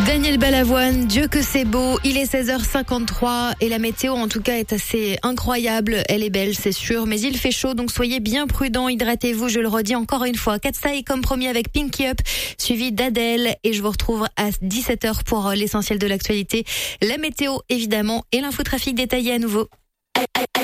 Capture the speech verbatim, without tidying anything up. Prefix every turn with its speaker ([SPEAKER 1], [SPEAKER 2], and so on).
[SPEAKER 1] Daniel Balavoine, Dieu que c'est beau, il est seize heures cinquante-trois et la météo en tout cas est assez incroyable, elle est belle c'est sûr, mais il fait chaud donc soyez bien prudents, hydratez-vous, je le redis encore une fois. Katsa est comme promis avec Pinky Up, suivi d'Adèle et je vous retrouve à dix-sept heures pour l'essentiel de l'actualité, la météo évidemment et l'infotrafic détaillé à nouveau.